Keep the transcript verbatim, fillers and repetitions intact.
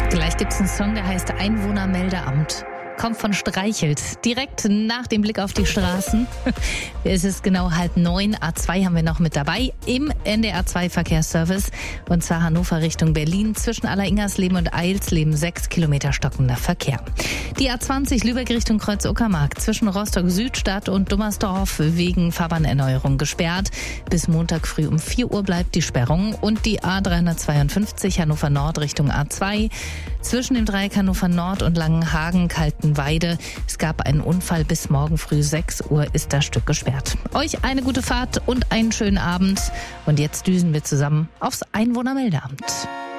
Gleich gibt's einen Song, der heißt Einwohnermeldeamt. Kommt von Streichelt. Direkt nach dem Blick auf die Straßen. Es ist genau halb neun. A zwei haben wir noch mit dabei im N D R zwei Verkehrsservice. Und zwar Hannover Richtung Berlin. Zwischen Alleringersleben und Eilsleben sechs Kilometer stockender Verkehr. Die A zwanzig Lübeck Richtung Kreuz-Uckermark. Zwischen Rostock-Südstadt und Dummersdorf wegen Fahrbahnerneuerung gesperrt. Bis Montag früh um vier Uhr bleibt die Sperrung. Und die A dreihundertzweiundfünfzig Hannover Nord Richtung A zwei. Zwischen dem Dreieck Hannover Nord und Langenhagen, Kaltenweide. Es gab einen Unfall. Bis morgen früh sechs Uhr ist das Stück gesperrt. Euch eine gute Fahrt und einen schönen Abend. Und jetzt düsen wir zusammen aufs Einwohnermeldeamt.